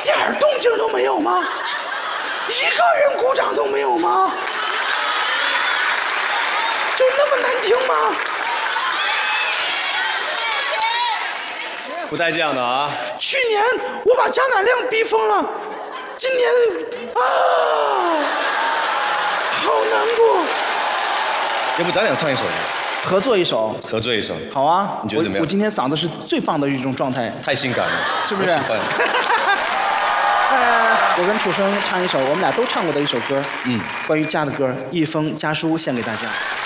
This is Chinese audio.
点动静都没有吗？一个人鼓掌都没有吗？就那么难听吗？ 不带这样的啊！ 去年我把贾乃亮逼疯了，今年啊，好难过。 要不咱俩唱一首吧？ 合作一首， 合作一首。 好啊！ 你觉得怎么样？ 我今天嗓子是最棒的一种状态， 太性感了， 是不是？ 我喜欢。 我跟楚生唱一首我们俩都唱过的一首歌，关于家的歌，一封家书献给大家。